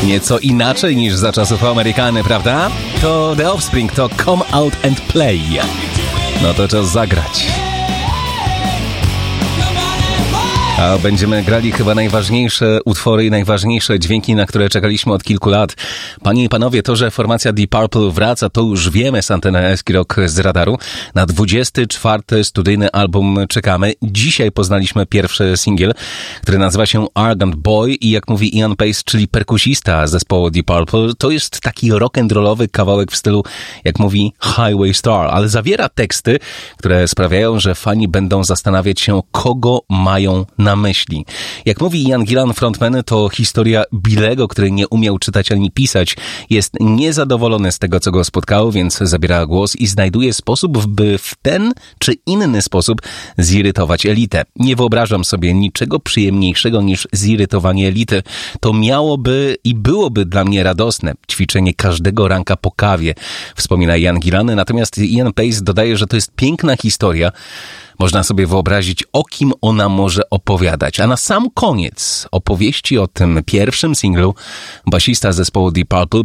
Nieco inaczej niż za czasów Amerykany, prawda? To The Offspring, to Come Out and Play. No to czas zagrać. A będziemy grali chyba najważniejsze utwory i najważniejsze dźwięki, na które czekaliśmy od kilku lat. Panie i panowie, to, że formacja Deep Purple wraca, to już wiemy z anteny Eski Rock z radaru. Na 24. studyjny album czekamy. Dzisiaj poznaliśmy pierwszy singiel, który nazywa się Arrogant Boy i jak mówi Ian Pace, czyli perkusista zespołu Deep Purple, to jest taki rock'n'rollowy kawałek w stylu, jak mówi, Highway Star, ale zawiera teksty, które sprawiają, że fani będą zastanawiać się, kogo mają na myśli. Jak mówi Ian Gillan, frontman, to historia Billego, który nie umiał czytać ani pisać. Jest niezadowolony z tego, co go spotkało, więc zabiera głos i znajduje sposób, by w ten czy inny sposób zirytować elitę. Nie wyobrażam sobie niczego przyjemniejszego niż zirytowanie elity. To miałoby i byłoby dla mnie radosne. Ćwiczenie każdego ranka po kawie, wspomina Ian Gillan. Natomiast Ian Pace dodaje, że to jest piękna historia. Można sobie wyobrazić, o kim ona może opowiadać. A na sam koniec opowieści o tym pierwszym singlu basista zespołu Deep Purple